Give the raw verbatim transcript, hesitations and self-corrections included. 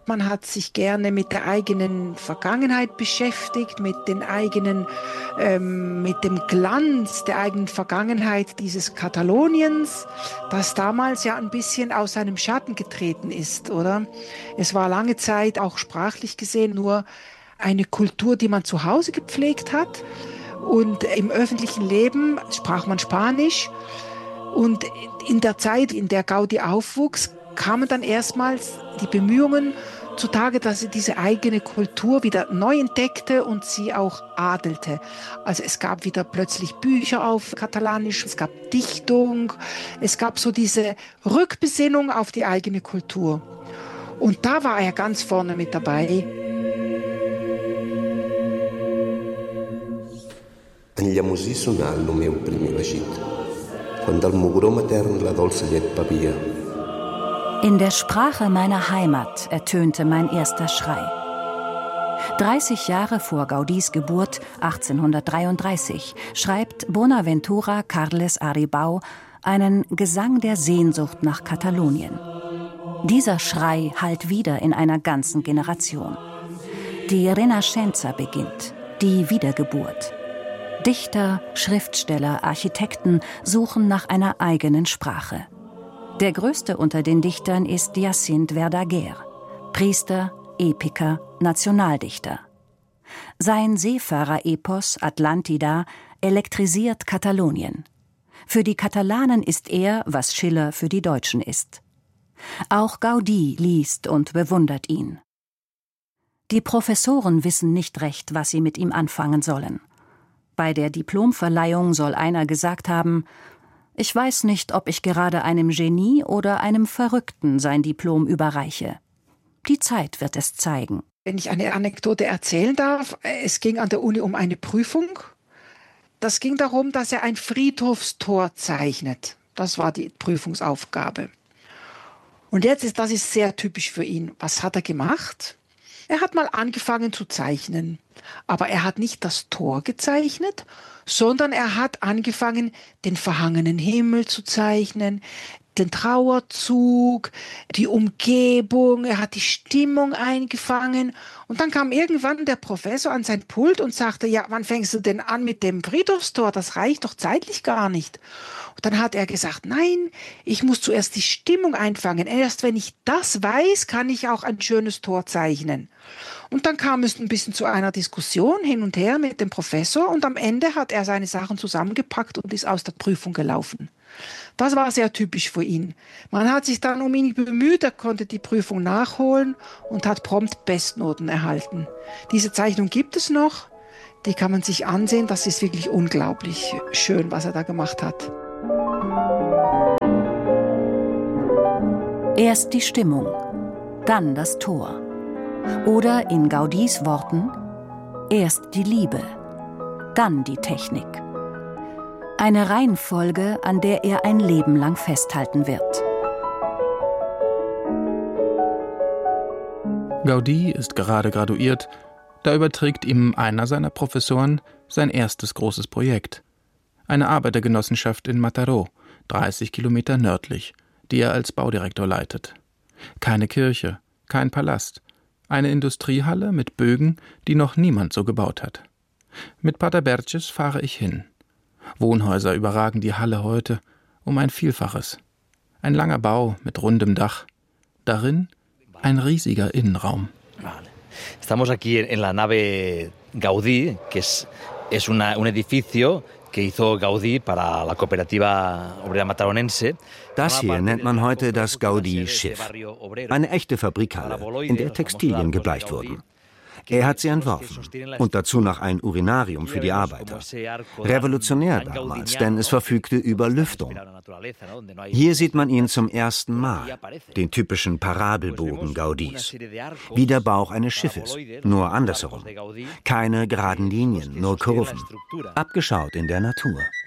Man hat sich gerne mit der eigenen Vergangenheit beschäftigt, mit den eigenen, ähm, mit dem Glanz der eigenen Vergangenheit dieses Kataloniens, das damals ja ein bisschen aus seinem Schatten getreten ist, oder? Es war lange Zeit auch sprachlich gesehen nur eine Kultur, die man zu Hause gepflegt hat. Und im öffentlichen Leben sprach man Spanisch. Und in der Zeit, in der Gaudí aufwuchs, kamen dann erstmals die Bemühungen zutage, dass er diese eigene Kultur wieder neu entdeckte und sie auch adelte. Also es gab wieder plötzlich Bücher auf Katalanisch, es gab Dichtung, es gab so diese Rückbesinnung auf die eigene Kultur. Und da war er ganz vorne mit dabei. En llamosí sonar lo meu primer vagit, quan del mugró matern la dolça llet bevia. In der Sprache meiner Heimat ertönte mein erster Schrei. dreißig Jahre vor Gaudís Geburt, achtzehnhundertdreiunddreißig, schreibt Bonaventura Carles Aribau einen Gesang der Sehnsucht nach Katalonien. Dieser Schrei hallt wieder in einer ganzen Generation. Die Renaixenza beginnt, die Wiedergeburt. Dichter, Schriftsteller, Architekten suchen nach einer eigenen Sprache. Der größte unter den Dichtern ist Jacint Verdaguer, Priester, Epiker, Nationaldichter. Sein Seefahrer-Epos Atlantida elektrisiert Katalonien. Für die Katalanen ist er, was Schiller für die Deutschen ist. Auch Gaudí liest und bewundert ihn. Die Professoren wissen nicht recht, was sie mit ihm anfangen sollen. Bei der Diplomverleihung soll einer gesagt haben: Ich weiß nicht, ob ich gerade einem Genie oder einem Verrückten sein Diplom überreiche. Die Zeit wird es zeigen. Wenn ich eine Anekdote erzählen darf, es ging an der Uni um eine Prüfung. Das ging darum, dass er ein Friedhofstor zeichnet. Das war die Prüfungsaufgabe. Und jetzt ist, das ist sehr typisch für ihn. Was hat er gemacht? Er hat mal angefangen zu zeichnen. Aber er hat nicht das Tor gezeichnet, sondern er hat angefangen, den verhangenen Himmel zu zeichnen, den Trauerzug, die Umgebung, er hat die Stimmung eingefangen. Und dann kam irgendwann der Professor an sein Pult und sagte: Ja, wann fängst du denn an mit dem Friedhofstor? Das reicht doch zeitlich gar nicht. Und dann hat er gesagt: Nein, ich muss zuerst die Stimmung einfangen. Erst wenn ich das weiß, kann ich auch ein schönes Tor zeichnen. Und dann kam es ein bisschen zu einer Diskussion hin und her mit dem Professor und am Ende hat er seine Sachen zusammengepackt und ist aus der Prüfung gelaufen. Das war sehr typisch für ihn. Man hat sich dann um ihn bemüht, er konnte die Prüfung nachholen und hat prompt Bestnoten erhalten. Diese Zeichnung gibt es noch, die kann man sich ansehen, das ist wirklich unglaublich schön, was er da gemacht hat. Erst die Stimmung, dann das Tor. Oder in Gaudís Worten: Erst die Liebe, dann die Technik. Eine Reihenfolge, an der er ein Leben lang festhalten wird. Gaudí ist gerade graduiert, da überträgt ihm einer seiner Professoren sein erstes großes Projekt. Eine Arbeitergenossenschaft in Mataró, dreißig Kilometer nördlich, die er als Baudirektor leitet. Keine Kirche, kein Palast, eine Industriehalle mit Bögen, die noch niemand so gebaut hat. Mit Pater Berches fahre ich hin. Wohnhäuser überragen die Halle heute um ein Vielfaches. Ein langer Bau mit rundem Dach. Darin ein riesiger Innenraum. Estamos aquí en la nave Gaudí, que es, es una, un edificio que hizo Gaudí para la Cooperativa Obrera Mataronense. Das hier nennt man heute das Gaudí-Schiff. Eine echte Fabrikhalle, in der Textilien gebleicht wurden. Er hat sie entworfen und dazu noch ein Urinarium für die Arbeiter. Revolutionär damals, denn es verfügte über Lüftung. Hier sieht man ihn zum ersten Mal, den typischen Parabelbogen Gaudís. Wie der Bauch eines Schiffes, nur andersherum. Keine geraden Linien, nur Kurven. Abgeschaut in der Natur.